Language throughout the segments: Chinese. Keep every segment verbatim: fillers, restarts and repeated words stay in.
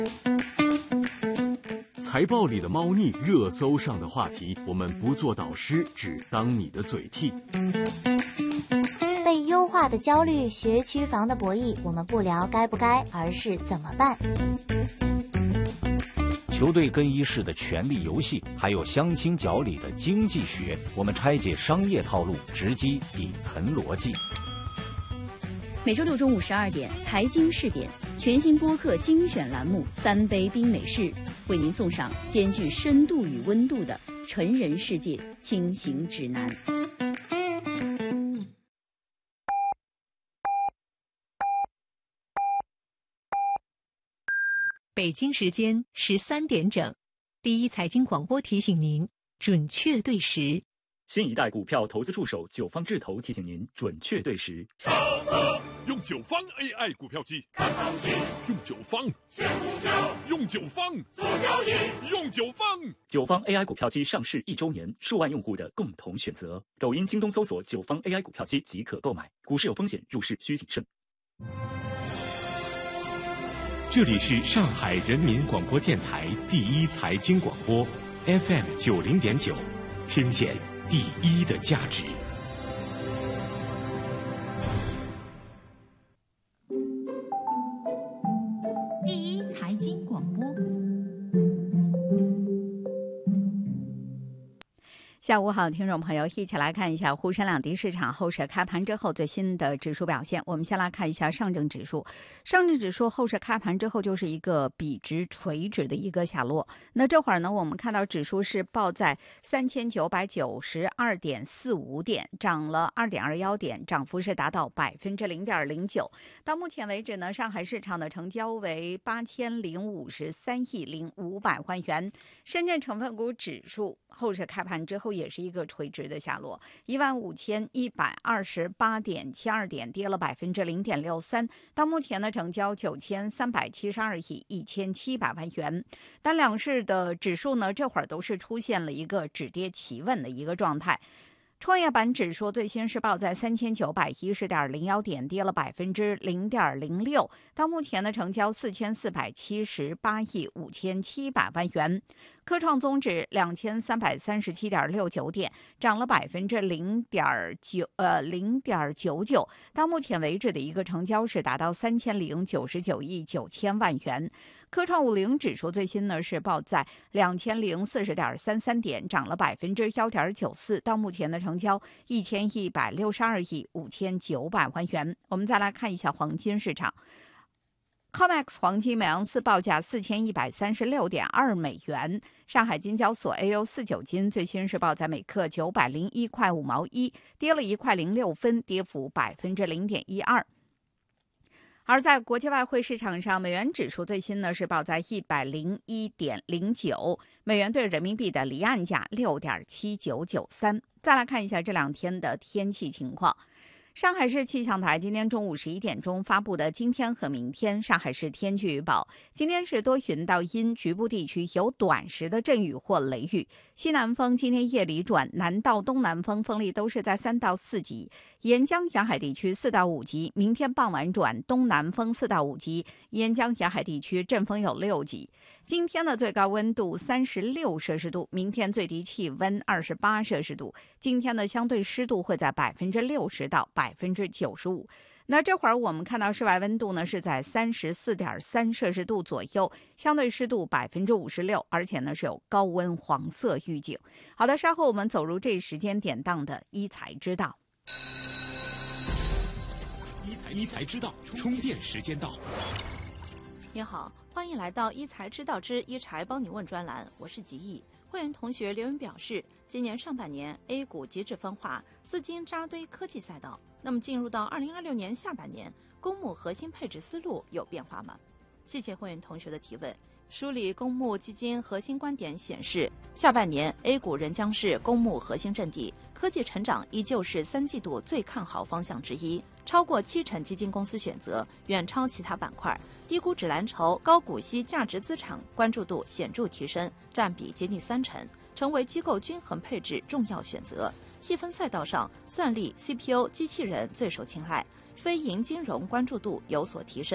财报里的猫腻，热搜上的话题，我们不做导师，只当你的嘴替。 被优化的焦虑，学区房的博弈，我们不聊该不该，而是怎么办。 球队更衣室的权力游戏，还有相亲角里的经济学，我们拆解商业套路，直击底层逻辑。 每周六中午十二点，财经试点全新播客精选栏目《三杯冰美式》，为您送上兼具深度与温度的成人世界轻行指南。 北京时间十三点整，第一财经广播提醒您准确对时。 新一代股票投资助手九方智投提醒您准确对时。 上课用九方 A I 股票机看行情，用九方选股票，用九方做交易，用九方。 九方 A I 股票机上市一周年，数万用户的共同选择。抖音、京东搜索九方 A I 股票机即可购买。股市有风险，入市需谨慎。 这里是上海人民广播电台第一财经广播 F M 九零点九，听见第一的价值。 第一财经广播。 下午好，听众朋友，一起来看一下沪深两地市场后市开盘之后最新的指数表现。我们先来看一下上证指数，上证指数后市开盘之后就是一个笔直垂直的一个下落。那这会儿呢，我们看到指数是报在三千九百九十二点四五点，涨了二点二一点，涨幅是达到百分之零点零九。到目前为止呢，上海市场的成交为八千零五十三亿零五百万元。深圳成分股指数后市开盘之后也是一个垂直的下落，一万五千一百二十八点七二点，跌了百分之零点六三。到目前的成交九千三百七十二亿一千七百万元。但两市的指数呢，这会儿都是出现了一个止跌企稳的一个状态。创业板指数最新是报在三千九百一十点零一点，跌了百分之零点零六。到目前的成交四千四百七十八亿五千七百万元。科创综指两千三百三十七点六九点，涨了百分之零点九呃零点九九。到目前为止的一个成交是达到三千零九十九亿九千万元。科创五零指数最新呢是报在两千零四十点三三点，涨了百分之幺点九四。到目前的成交一千一百六十二亿五千九百万元。我们再来看一下黄金市场。C O M E X 黄金每盎司报价四千一百三十六点二美元。上海金交所 A O 四九金最新是报在每克九百零一块五毛一，跌了一块零六分，跌幅百分之零点一二。而在国际外汇市场上，美元指数最新呢是报在一百零一点零九，美元对人民币的离岸价六点七九九三。再来看一下这两天的天气情况。上海市气象台今天中午十一点钟发布的今天和明天上海市天气预报：今天是多云到阴，局部地区有短时的阵雨或雷雨。西南风今天夜里转南到东南风，风力都是在三到四级，沿江沿海地区四到五级。明天傍晚转东南风四到五级，沿江沿海地区阵风有六级。今天的最高温度三十六摄氏度，明天最低气温二十八摄氏度。今天的相对湿度会在百分之六十到百分之九十五。那这会儿我们看到室外温度呢是在三十四点三摄氏度左右，相对湿度百分之五十六，而且呢是有高温黄色预警。好的，稍后我们走入这时间点档的一财知道。 一财一财知道，充电时间到。 您好，欢迎来到一财知道之一财帮你问专栏，我是吉毅。会员同学留言表示，今年上半年 A 股极致分化，资金扎堆科技赛道。那么进入到二零二六年下半年，公募核心配置思路有变化吗？谢谢会员同学的提问。梳理公募基金核心观点显示，下半年 A 股仍将是公募核心阵地，科技成长依旧是三季度最看好方向之一，超过七成基金公司选择，远超其他板块。低估值蓝筹、高股息价值资产关注度显著提升，占比接近三成，成为机构均衡配置重要选择。细分赛道上，算力、C P U、机器人最受青睐，非银金融关注度有所提升。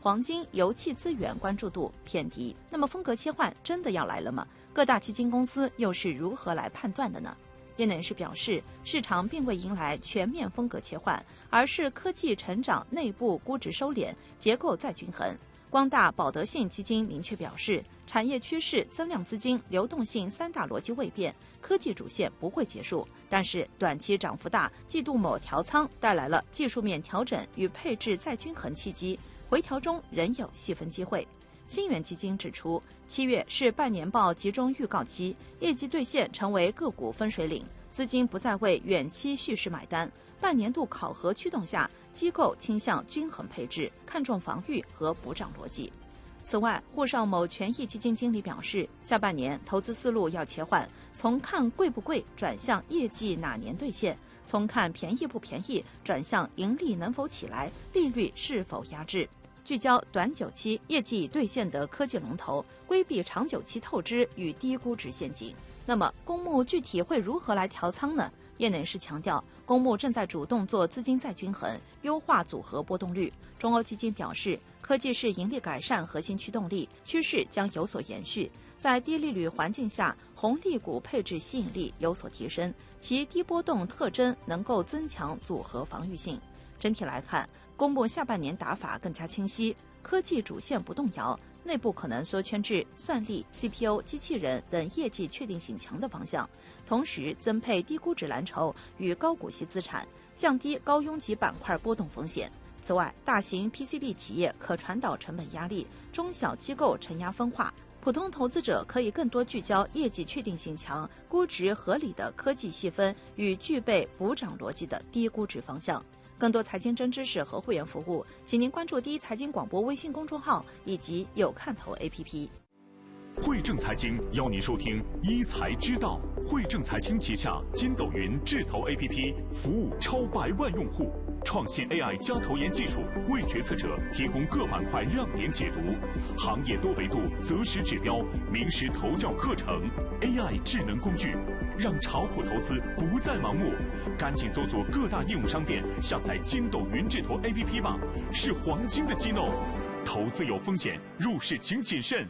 黄金、油气资源关注度偏低。那么风格切换真的要来了吗？各大基金公司又是如何来判断的呢？业内人士表示，市场并未迎来全面风格切换，而是科技成长内部估值收敛，结构再均衡。光大保德信基金明确表示，产业趋势、增量资金、流动性三大逻辑未变，科技主线不会结束，但是短期涨幅大，季度某调仓带来了技术面调整与配置再均衡契机，回调中仍有细分机会。新源基金指出，七月是半年报集中预告期，业绩兑现成为个股分水岭，资金不再为远期蓄势买单。半年度考核驱动下，机构倾向均衡配置，看重防御和补涨逻辑。此外，沪上某权益基金经理表示，下半年投资思路要切换，从看贵不贵转向业绩哪年兑现，从看便宜不便宜转向盈利能否起来，利率是否压制。聚焦短久期业绩已兑现的科技龙头，规避长久期透支与低估值陷阱。那么，公募具体会如何来调仓呢？业内人士强调，公募正在主动做资金再均衡，优化组合波动率。中欧基金表示，科技是盈利改善核心驱动力，趋势将有所延续。在低利率环境下，红利股配置吸引力有所提升，其低波动特征能够增强组合防御性。整体来看，公募下半年打法更加清晰，科技主线不动摇，内部可能缩圈至算力、C P U、机器人等业绩确定性强的方向，同时增配低估值蓝筹与高股息资产，降低高拥挤板块波动风险。此外，大型 P C B 企业可传导成本压力，中小机构承压分化，普通投资者可以更多聚焦业绩确定性强、估值合理的科技细分与具备补涨逻辑的低估值方向。更多财经真知识和会员服务，请您关注第一财经广播微信公众号以及有看头 A P P。 汇正财经邀您收听一财知道。汇正财经旗下筋斗云智投 A P P 服务超百万用户，创新 A I 加投研技术，为决策者提供各板块亮点解读，行业多维度择时指标，名师投教课程 ，A I 智能工具，让炒股投资不再盲目。赶紧搜索各大应用商店，下载筋斗云智投 A P P 吧，是黄金的机弄。投资有风险，入市请谨慎。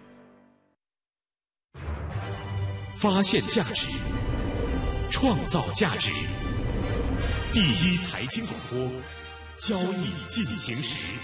发现价值，创造价值。第一财经广播，交易进行时。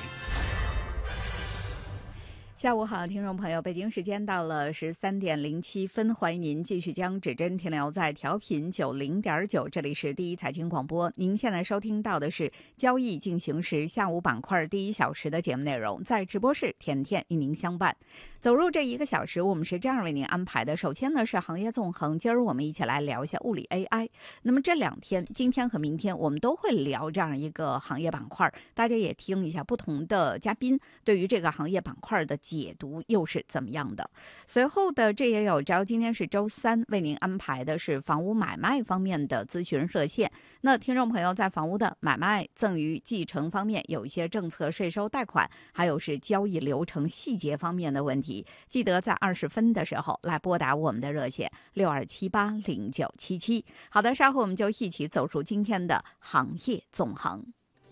下午好，听众朋友，北京时间到了十三点零七分，欢迎您继续将指针停留在调频九零点九，这里是第一财经广播。您现在收听到的是交易进行时下午板块第一小时的节目内容，在直播室甜甜与您相伴。走入这一个小时，我们是这样为您安排的。首先呢是行业纵横，今儿我们一起来聊一下物理 A I。那么这两天，今天和明天我们都会聊这样一个行业板块，大家也听一下不同的嘉宾对于这个行业板块的解读又是怎么样的。随后的这也有招，今天是周三，为您安排的是房屋买卖方面的咨询热线。那听众朋友在房屋的买卖、赠与、继承方面有一些政策、税收、贷款，还有是交易流程细节方面的问题，记得在二十分的时候来拨打我们的热线六二七八零九七七。好的，稍后我们就一起走入今天的行业纵横，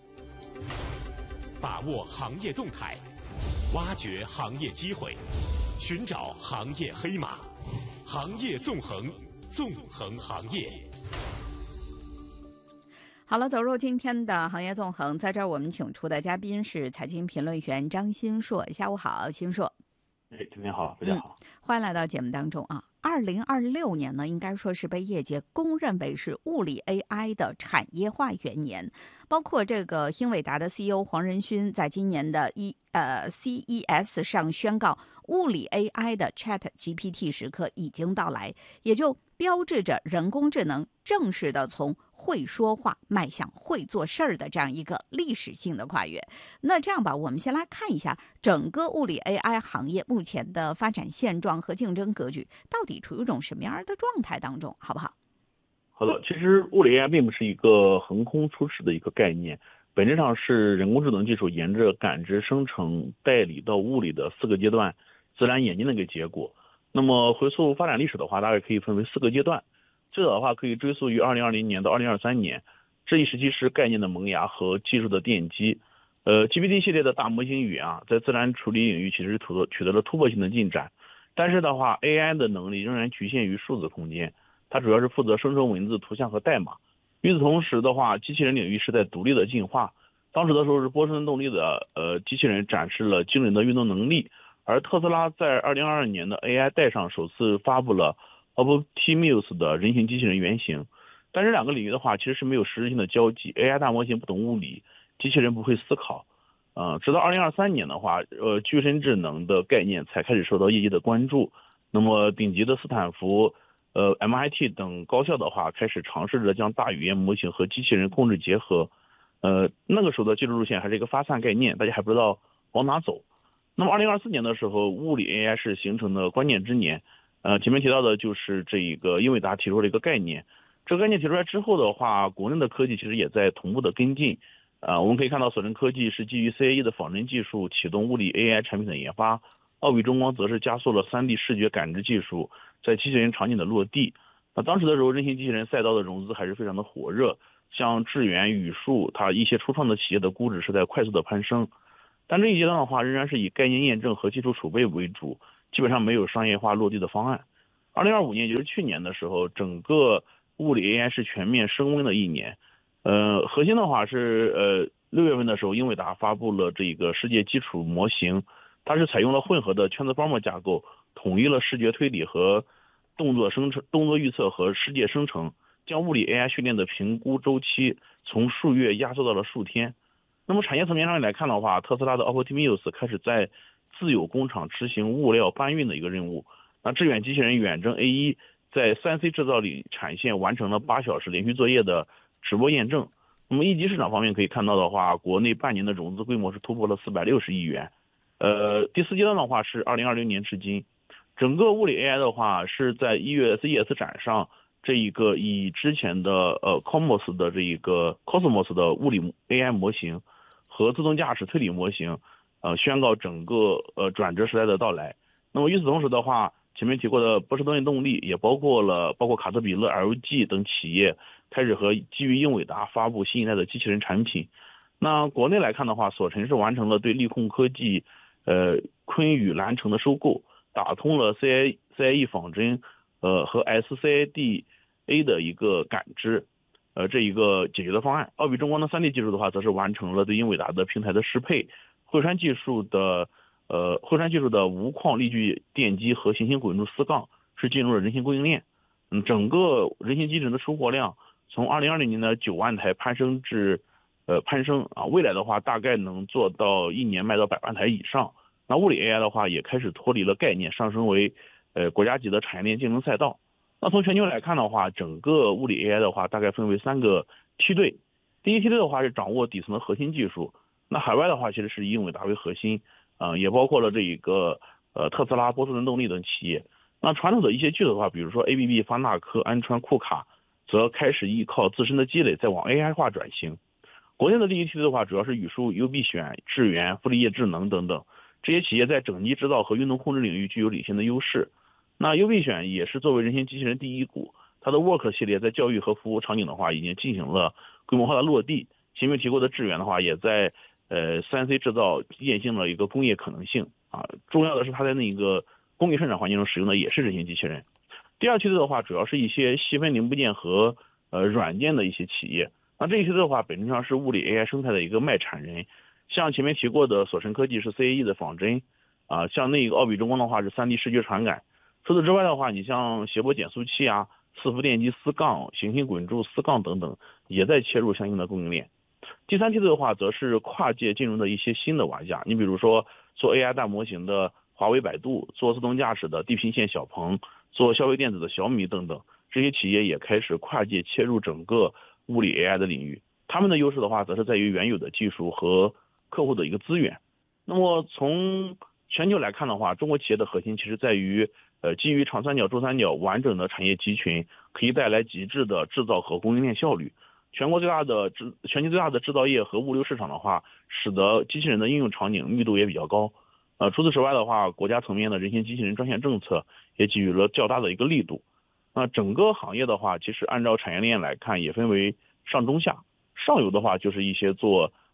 把握行业动态，挖掘行业机会，寻找行业黑马，行业纵横，纵横行业。 好了，走入今天的行业纵横，在这儿我们请出的嘉宾是财经评论员张新硕。下午好，新硕。 哎，今天好，大家好、嗯， 欢迎来到节目当中啊。二零二六年呢，应该说是被业界公认为是物理 A I 的产业化元年。包括这个英伟达的 C E O 黄仁勋在今年的一呃 C E S 上宣告，物理 A I 的 Chat G P T 时刻已经到来，也就标志着人工智能正式的从会说话迈向会做事儿的这样一个历史性的跨越。那这样吧，我们先来看一下整个物理 A I 行业目前的发展现状和竞争格局到底处于一种什么样的状态当中，好不好？ 好的，其实物理 A I 并不是一个横空出世的一个概念，本质上是人工智能技术沿着感知、生成、代理到物理的四个阶段自然演进的一个结果。那么回溯发展历史的话，大概可以分为四个阶段。最早的话可以追溯于二零二零年到二零二三年，这一时期是概念的萌芽和技术的奠基。 呃 G P T 系列的大模型语言啊，在自然处理领域其实取得取得了突破性的进展，但是的话 A I 的能力仍然局限于数字空间，它主要是负责生成文字、图像和代码。与此同时的话，机器人领域是在独立的进化。当时的时候是波士顿动力的呃机器人展示了惊人的运动能力，而特斯拉在二零二二年的 A I 代上首次发布了 Optimus 的人形机器人原型。但这两个领域的话其实是没有实质性的交集 ，A I 大模型不懂物理，机器人不会思考。呃，直到二零二三年的话，呃，具身智能的概念才开始受到业界的关注。那么顶级的斯坦福、呃 M I T 等高校的话，开始尝试着将大语言模型和机器人控制结合。呃，那个时候的技术路线还是一个发散概念，大家还不知道往哪走。那么二零二四年的时候，物理 A I 是形成的关键之年。呃，前面提到的就是这一个英伟达提出了一个概念，这个概念提出来之后的话，国内的科技其实也在同步的跟进。呃，我们可以看到索申科技是基于 C A E 的仿真技术启动物理 A I 产品的研发，奥比中光则是加速了 三 D 视觉感知技术在机器人场景的落地。那当时的时候，人形机器人赛道的融资还是非常的火热，像智源、宇树，它一些初创的企业的估值是在快速的攀升。但这一阶段的话，仍然是以概念验证和技术储备为主，基本上没有商业化落地的方案。二零二五年，也就是去年的时候，整个物理 A I 是全面升温的一年。呃，核心的话是呃六月份的时候，英伟达发布了这个世界基础模型，它是采用了混合的 Transformer 架构，统一了视觉推理和动作生成、动作预测和世界生成，将物理 A I 训练的评估周期从数月压缩到了数天。那么产业层面上来看的话，特斯拉的 Optimus 开始在自有工厂执行物料搬运的一个任务。那致远机器人远征 A 一 在 三 C 制造里产线完成了八小时连续作业的直播验证。那么一级市场方面可以看到的话，国内半年的融资规模是突破了四百六十亿元。呃，第四阶段的话是二零二零年至今，整个物理 A I 的话是在一月 C E S 展上，这一个以之前的呃 Cosmos 的这一个 Cosmos 的物理 A I 模型和自动驾驶推理模型，呃，宣告整个呃转折时代的到来。那么与此同时的话，前面提过的波士顿动力也包括了包括卡特彼勒、L G 等企业开始和基于英伟达发布新一代的机器人产品。那国内来看的话，索申是完成了对力控科技、呃昆宇蓝城的收购，打通了 C I C I E 仿真呃和 S C I D A 的一个感知，呃这一个解决的方案。奥比中光的 三 D 技术的话，则是完成了对英伟达的平台的适配，汇川技术的。呃，汇川技术的无框力矩电机和行星滚珠丝杠是进入了人形供应链。嗯，整个人形机器人的出货量从二零二零年的九万台攀升至呃攀升啊，未来的话大概能做到一年卖到百万台以上。那物理 A I 的话也开始脱离了概念，上升为呃国家级的产业链竞争赛道。那从全球来看的话，整个物理 A I 的话大概分为三个梯队。第一梯队的话是掌握底层的核心技术，那海外的话其实是以英伟达为核心。啊、呃，也包括了这一个呃特斯拉、波士顿动力等企业。那传统的一些巨头的话，比如说 A B B、发那科、安川、库卡，则开始依靠自身的积累，再往 A I 化转型。国内的第一梯队的话，主要是宇树、优必选、智源、富力业智能等等这些企业，在整机制造和运动控制领域具有领先的优势。那优必选也是作为人形机器人第一股，它的 Work 系列在教育和服务场景的话，已经进行了规模化的落地。前面提过的智源的话，也在呃 三 C 制造验证了一个工业可能性啊，重要的是它在那个工业生产环境中使用的也是人形机器人。第二梯队的话，主要是一些细分零部件和呃软件的一些企业。那这一梯队的话，本质上是物理 A I 生态的一个卖产人。像前面提过的索申科技是 C A E 的仿真啊，像那个奥比中光的话是 三 D 视觉传感。除此之外的话，你像谐波减速器啊、伺服电机丝杠、行星滚珠丝杠等等，也在切入相应的供应链。第三梯队的话，则是跨界进入的一些新的玩家，你比如说做 A I 大模型的华为、百度，做自动驾驶的地平线、小鹏，做消费电子的小米等等，这些企业也开始跨界切入整个物理 A I 的领域。他们的优势的话，则是在于原有的技术和客户的一个资源。那么从全球来看的话，中国企业的核心其实在于呃基于长三角、珠三角完整的产业集群，可以带来极致的制造和供应链效率。全国最大的制全球最大的制造业和物流市场的话，使得机器人的应用场景密度也比较高。呃，除此之外的话，国家层面的人形机器人专项政策也给予了较大的一个力度。那整个行业的话，其实按照产业链来看，也分为上中下。上游的话，就是一些做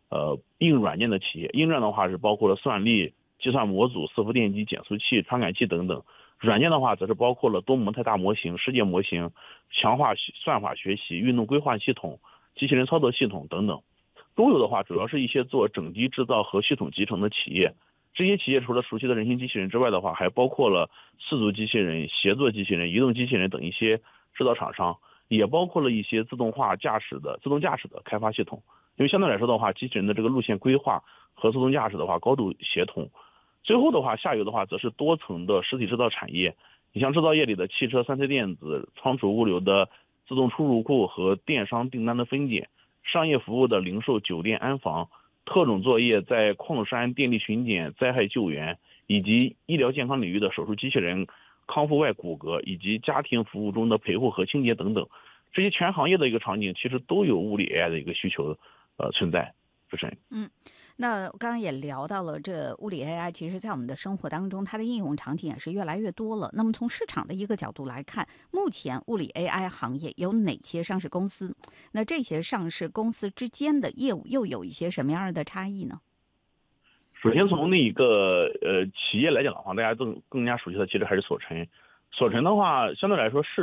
呃硬软件的企业。硬件的话是包括了算力、计算模组、伺服电机、减速器、传感器等等。软件的话则是包括了多模态大模型、世界模型、强化算法学习、运动规划系统、机器人操作系统等等。中游的话主要是一些做整机制造和系统集成的企业。这些企业除了熟悉的人形机器人之外的话，还包括了四足机器人、协作机器人、移动机器人等一些制造厂商，也包括了一些自动化驾驶的自动驾驶的开发系统。因为相对来说的话，机器人的这个路线规划和自动驾驶的话高度协同。最后的话，下游的话则是多层的实体制造产业。你像制造业里的汽车、三 C 电子、仓储物流的自动出入库和电商订单的分拣，商业服务的零售、酒店、安防。特种作业在矿山电力巡检、灾害救援，以及医疗健康领域的手术机器人、康复外骨骼，以及家庭服务中的陪护和清洁等等，这些全行业的一个场景，其实都有物理 A I 的一个需求呃存在。主持人， 嗯。那刚刚也聊到了，这物理 A I 其实在我们的生活当中，它的应用场景也是越来越多了。那么从市场的一个角度来看，目前物理 A I 行业有哪些上市公司？那这些上市公司之间的业务又有一些什么样的差异呢？ 首先从那一个呃企业来讲的话，大家更更加熟悉的其实还是索尘。索尘的话，相对来说是